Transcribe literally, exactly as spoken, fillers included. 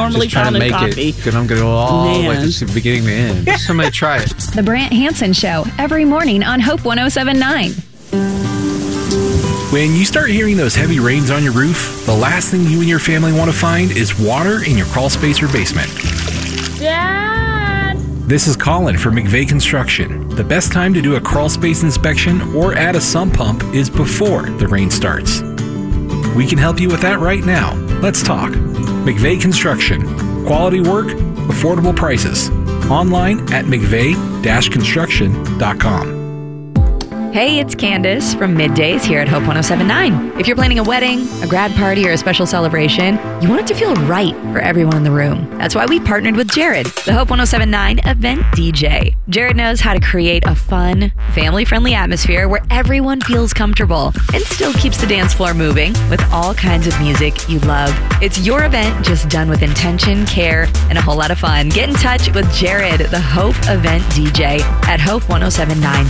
normally just trying to pounded make coffee. it. Because I'm going to go all the way Man. to the beginning to end. Somebody try it. The Brant Hansen Show, every morning on Hope one oh seven point nine. When you start hearing those heavy rains on your roof, the last thing you and your family want to find is water in your crawl space or basement. Dad! This is Colin from McVeigh Construction. The best time to do a crawl space inspection or add a sump pump is before the rain starts. We can help you with that right now. Let's talk. McVeigh Construction. Quality work, affordable prices. Online at mcveigh dash construction dot com. Hey, it's Candace from Middays here at Hope one oh seven point nine. If you're planning a wedding, a grad party, or a special celebration, you want it to feel right for everyone in the room. That's why we partnered with Jared, the Hope one oh seven point nine event D J. Jared knows how to create a fun, family-friendly atmosphere where everyone feels comfortable and still keeps the dance floor moving with all kinds of music you love. It's your event just done with intention, care, and a whole lot of fun. Get in touch with Jared, the Hope event D J at hope one oh seven point nine.